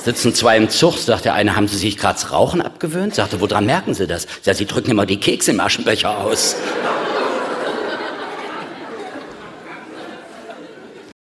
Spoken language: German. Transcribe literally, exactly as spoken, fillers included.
Sitzen zwei im Zug, sagt der eine, haben Sie sich gerade das Rauchen abgewöhnt? Sagte, woran merken Sie das? Ja, Sie drücken immer die Kekse im Aschenbecher aus.